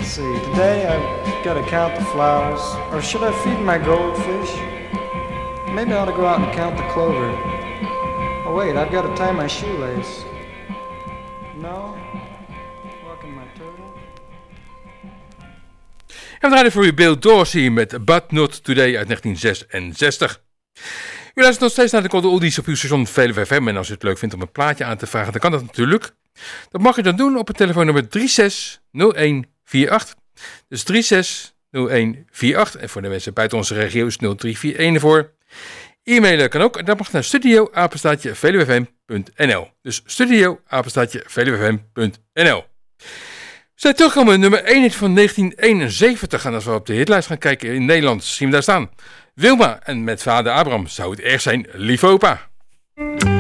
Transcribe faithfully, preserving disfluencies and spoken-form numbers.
Let's see, today I've got to count the flowers. Or should I feed my goldfish? Maybe I ought to go out and count the clover. Oh wait, I've got to tie my shoelace. No? Walking my turtle? En we draaien voor u Bill Dorsey met But Not Today uit negentien zesenzestig. U luistert nog steeds naar de Golden Oldies op uw station Veluwe F M. En als u het leuk vindt om een plaatje aan te vragen, dan kan dat natuurlijk. Dat mag u dan doen op het telefoonnummer drie zes nul een vier acht. Dus drie zes nul een vier acht. En voor de mensen buiten onze regio is nul drie vier een ervoor. E-mailen kan ook. En dat mag naar studio apenstaartje veluwefm punt n l. Dus studio apenstaartje veluwefm punt n l. We zijn teruggekomen nummer één hit van negentien eenenzeventig. En als we op de hitlijst gaan kijken in Nederland, zien we daar staan Wilma en met vader Abraham zou het erg zijn, lief opa.